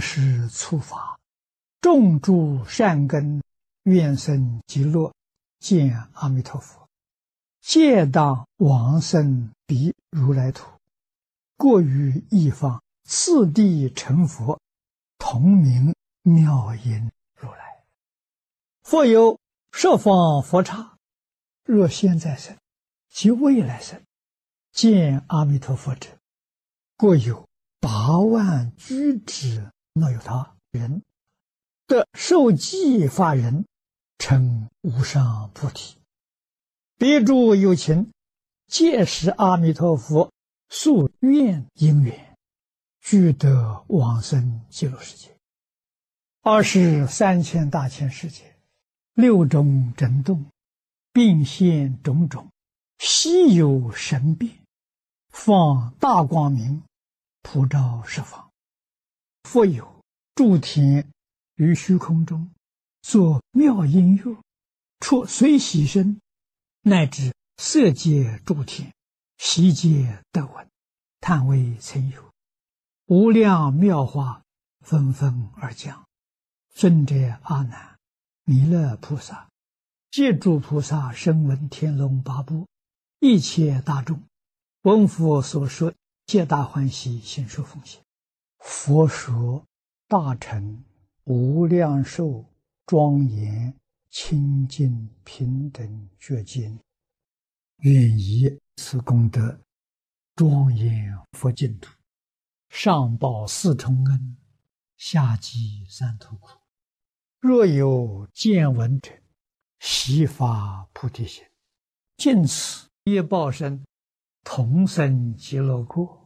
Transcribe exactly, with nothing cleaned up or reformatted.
是初发，种诸善根，愿生极乐，见阿弥陀佛。皆当往生彼如来土，过于一方，次第成佛，同名妙音如来。复有十方佛刹，若现在生及未来生，见阿弥陀佛者，过有八万居之那有他人，得受记法人，成无上菩提。彼诸有情，皆是阿弥陀佛宿愿因缘，俱得往生极乐世界。二十三千大千世界，六种震动，并现种种，稀有神变，放大光明，普照十方。复有诸天于虚空中，作妙音乐，出随喜声，乃至色界诸天，悉皆得闻，叹为曾有。无量妙法纷纷而降。尊者阿难、弥勒菩萨、借诸菩萨声闻天龙八部一切大众，闻佛所说，皆大欢喜，心受奉献。佛说大乘无量寿庄严清净平等觉经，愿以此功德庄严佛净土，上报四重恩，下济三途苦。若有见闻者，悉发菩提心，尽此业报身，同生极乐国。